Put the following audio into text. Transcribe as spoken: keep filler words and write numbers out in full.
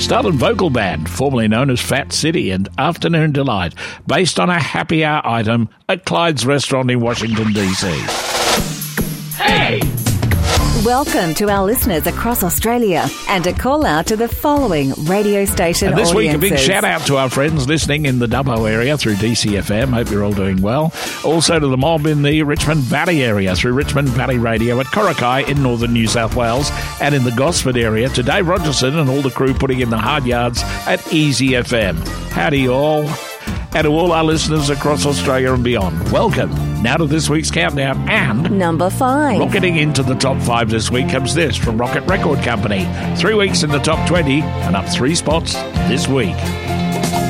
Southern vocal band, formerly known as Fat City, and Afternoon Delight, based on a happy hour item at Clyde's Restaurant in Washington, D C. Hey! Welcome to our listeners across Australia and a call out to the following radio station and this audiences. week, a big shout out to our friends listening in the Dubbo area through D C F M. Hope you're all doing well. Also to the mob in the Richmond Valley area through Richmond Valley Radio at Coraki in northern New South Wales, and in the Gosford area to Dave Rogerson and all the crew putting in the hard yards at Easy F M. Howdy all. And to all our listeners across Australia and beyond, welcome. Now to this week's countdown and... Number five. Rocketing into the top five this week comes this from Rocket Record Company. Three weeks in the top twenty and up three spots this week.